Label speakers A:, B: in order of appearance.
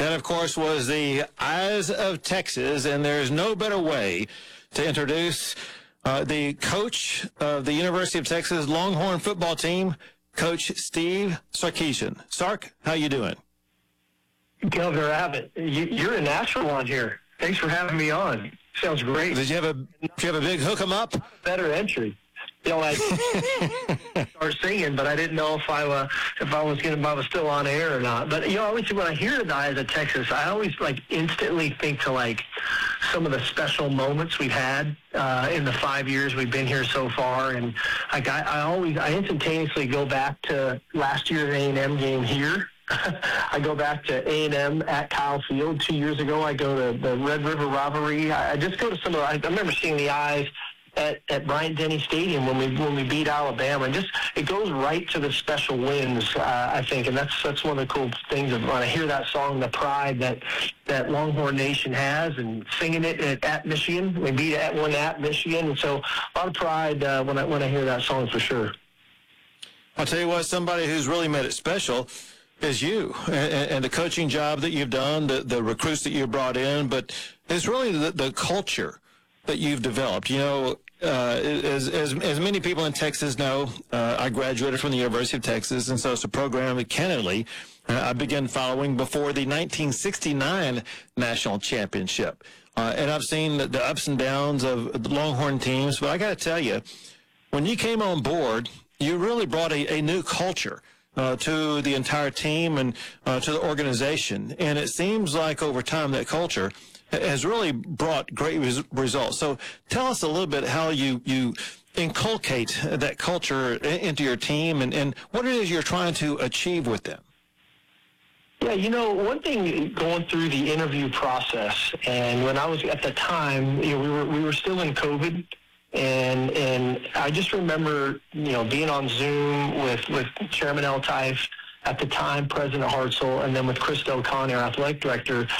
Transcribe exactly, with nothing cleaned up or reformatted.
A: That, of course, was the Eyes of Texas, and there's no better way to introduce uh, the coach of the University of Texas Longhorn football team, Coach Steve Sarkisian. Sark, how you doing?
B: Governor Abbott, you, you're a natural on here. Thanks for having me on. Sounds great.
A: Did you have a did you have a big hook 'em up?
B: Better entry. You know, I started singing, but I didn't know if I uh, if I was gonna if I was still on air or not. But you know, always when I hear the Eyes of Texas, I always like instantly think to like some of the special moments we've had uh, in the five years we've been here so far, and like I, I always I instantaneously go back to last year's A and M game here. I go back to A and M at Kyle Field two years ago. I go to the Red River Rivalry. I, I just go to some of the, I, I remember seeing the Eyes at, at Bryant-Denny Stadium when we when we beat Alabama. And just it goes right to the special wins, uh, I think. And that's that's one of the cool things of when I hear that song, the pride that that Longhorn Nation has, and singing it at, at Michigan. We beat at one at Michigan. And so a lot of pride uh, when I when I hear that song for sure.
A: I'll tell you what, somebody who's really made it special is you and, and the coaching job that you've done, the, the recruits that you brought in, but it's really the, the culture that you've developed. You know, uh, as, as, as many people in Texas know, uh, I graduated from the University of Texas, and so it's a program that candidly uh, I began following before the nineteen sixty-nine national championship. Uh, and I've seen the, the ups and downs of the Longhorn teams, but I got to tell you, when you came on board, you really brought a, a new culture Uh, to the entire team and uh, to the organization. And it seems like over time that culture has really brought great res- results. So tell us a little bit how you, you inculcate that culture into your team and, and what it is you're trying to achieve with them.
B: Yeah, you know, one thing going through the interview process, and when I was at the time, you know, we were we were still in COVID. And and I just remember, you know, being on Zoom with, with Chairman Eltife, at the time President Hartzell, and then with Chris Del Conte, our athletic director,